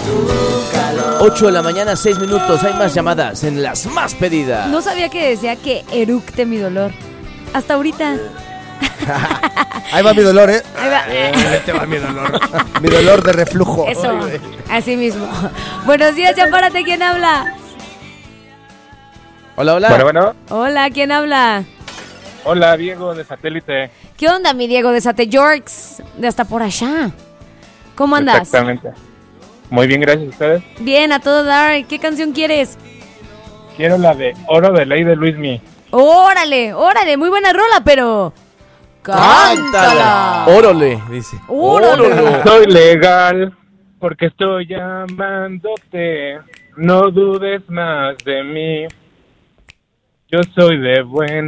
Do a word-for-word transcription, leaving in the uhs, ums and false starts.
ocho de la mañana, seis minutos. Hay más llamadas en las más pedidas. No sabía que decía que eructe mi dolor. Hasta ahorita. Ahí va mi dolor, ¿eh? Ahí va. Ahí te va mi dolor. Mi dolor de reflujo. Eso, así mismo. Buenos días, Chaparate, ¿quién habla? Hola, hola. Bueno, bueno. Hola, ¿quién habla? Hola, Diego de Satélite. ¿Qué onda, mi Diego de Sate Yorks? De hasta por allá. ¿Cómo andas? Exactamente. Muy bien, gracias a ustedes. Bien, a todo dar. ¿Qué canción quieres? Quiero la de Oro de Ley de Luismi. Órale, órale, muy buena rola, pero... ¡Cántala! Órale, dice. Órale. Soy legal porque estoy llamándote. No dudes más de mí. Yo soy de buen